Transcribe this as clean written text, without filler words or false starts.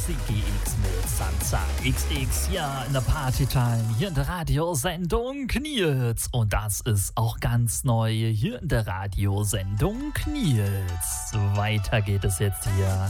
CGX mit Sansa XX, ja, in der Partytime, hier in der Radiosendung Kniels. Und das ist auch ganz neu hier in der Radiosendung Kniels. Weiter geht es jetzt hier